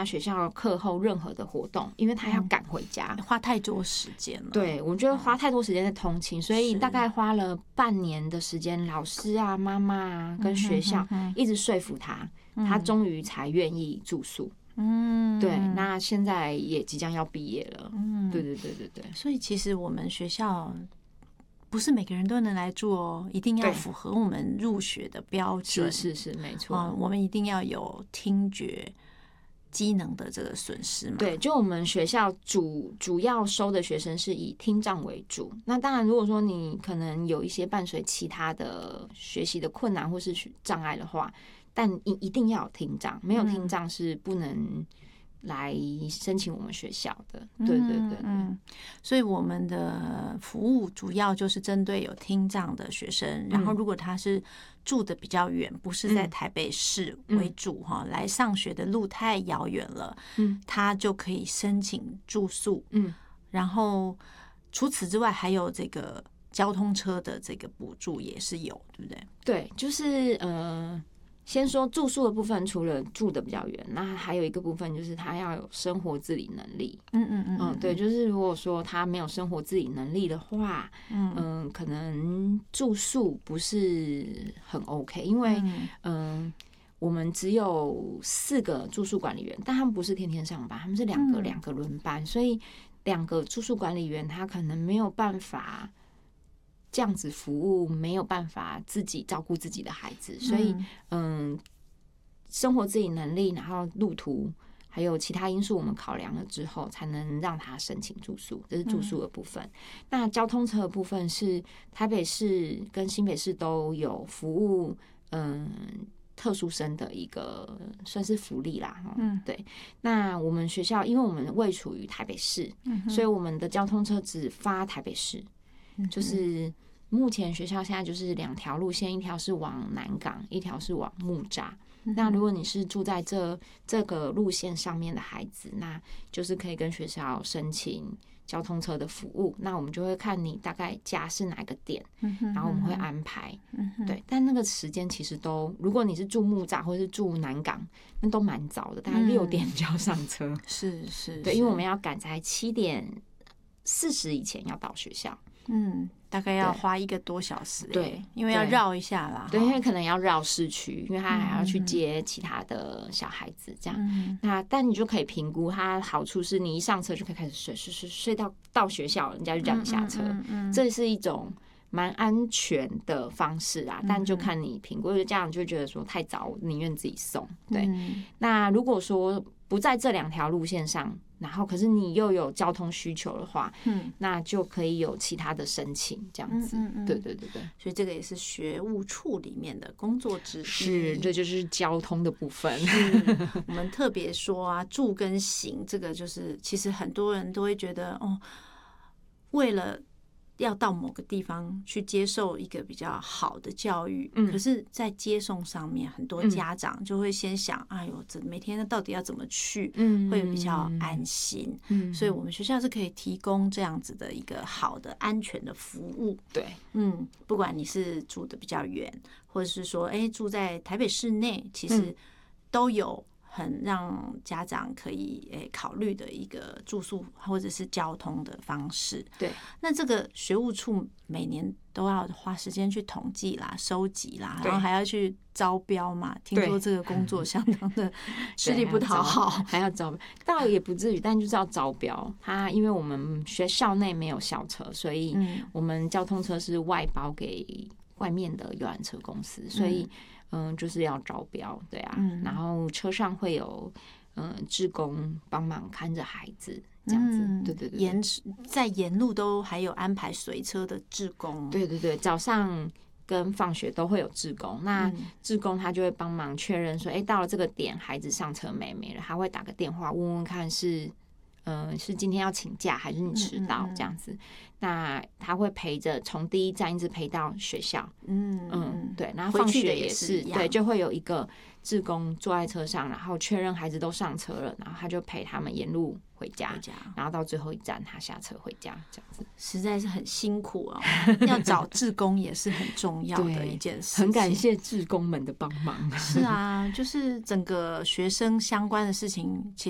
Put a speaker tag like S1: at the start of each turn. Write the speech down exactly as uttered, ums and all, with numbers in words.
S1: 加学校课后任何的活动，因为他要赶回家，
S2: 花太多时间了。
S1: 对，我觉得花太多时间在通勤，所以大概花了半年的时间，老师啊、妈妈啊跟学校一直说服他，他终于才愿意住宿。嗯，对，那现在也即将要毕业了。嗯，对对对对对。
S2: 所以其实我们学校不是每个人都能来住哦，一定要符合我们入学的标准。
S1: 是是是，没错、
S2: 嗯。我们一定要有听觉机能的这个损失嘛。
S1: 对，就我们学校主主要收的学生是以听障为主。那当然，如果说你可能有一些伴随其他的学习的困难或是障碍的话，但一一定要有听障，没有听障是不能来申请我们学校的。对对对对，
S2: 嗯，所以我们的服务主要就是针对有听障的学生，然后如果他是住的比较远，不是在台北市为主哈、嗯，来上学的路太遥远了，嗯，他就可以申请住宿，嗯，然后除此之外还有这个交通车的这个补助也是有，对不对？
S1: 对，就是呃。先说住宿的部分，除了住的比较远，那还有一个部分就是他要有生活自理能力。嗯嗯嗯，嗯，对，就是如果说他没有生活自理能力的话，嗯、呃，可能住宿不是很 OK， 因为嗯、呃，我们只有四个住宿管理员，但他们不是天天上班，他们是两个两个轮班，所以两个住宿管理员他可能没有办法。这样子服务没有办法自己照顾自己的孩子，所以嗯，生活自理能力，然后路途还有其他因素，我们考量了之后，才能让他申请住宿。这是住宿的部分。那交通车的部分是台北市跟新北市都有服务，嗯。特殊生的一个算是福利啦，嗯，对。那我们学校因为我们位处于台北市，所以我们的交通车只发台北市。就是目前学校现在就是两条路线，一条是往南港，一条是往木栅。那如果你是住在这这个路线上面的孩子，那就是可以跟学校申请交通车的服务。那我们就会看你大概家是哪个点，然后我们会安排。对，但那个时间其实都，如果你是住木栅或是住南港，那都蛮早的，大概六点就要上车。
S2: 是是，
S1: 对，因为我们要赶在七点四十以前要到学校。
S2: 嗯，大概要花一个多小时，对，因为要绕一下啦，
S1: 对，因为可能要绕市区，因为他还要去接其他的小孩子，这样。嗯、那但你就可以评估，它好处是你一上车就可以开始睡，睡睡睡到到学校，人家就叫你下车，嗯嗯嗯嗯、这是一种蛮安全的方式啊。但就看你评估，家长就觉得说太早，宁愿自己送。对，嗯、那如果说不在这两条路线上。然后，可是你又有交通需求的话，嗯，那就可以有其他的申请，这样子。嗯嗯嗯对对对对，
S2: 所以这个也是学务处里面的工作之一。
S1: 是，这就是交通的部分。
S2: 我们特别说啊，住跟行，这个就是其实很多人都会觉得，哦，为了要到某个地方去接受一个比较好的教育，嗯、可是，在接送上面，很多家长就会先想，嗯、哎呦，这每天到底要怎么去，嗯、会比较安心。嗯、所以，我们学校是可以提供这样子的一个好的、安全的服务。
S1: 对，
S2: 嗯，不管你是住的比较远，或者是说，哎，住在台北市内，其实都有。很让家长可以诶考虑的一个住宿或者是交通的方式。
S1: 对，
S2: 那这个学务处每年都要花时间去统计啦、收集啦，然后还要去招标嘛。听说这个工作相当的吃力不讨好，
S1: 还要招标，倒也不至于，但就是要招标。它因为我们学校内没有校车，所以我们交通车是外包给外面的游览车公司，所以。嗯，就是要招标，对啊，嗯、然后车上会有嗯志工帮忙看着孩子，这样子，嗯、对对对，
S2: 沿在沿路都还有安排随车的志工，
S1: 对对对，早上跟放学都会有志工，那志工他就会帮忙确认说，哎、欸，到了这个点，孩子上车没没了，他会打个电话问问看是。嗯，是今天要请假还是你迟到这样子？嗯嗯嗯那他会陪着从第一站一直陪到学校。嗯嗯，对，然后放学也是，对，就会有一个志工坐在车上，然后确认孩子都上车了，然后他就陪他们沿路回家，回家然后到最后一站他下车回家，这样子
S2: 实在是很辛苦啊、哦。要找志工也是很重要的一件事，
S1: 很感谢志工们的帮忙。
S2: 是啊，就是整个学生相关的事情，其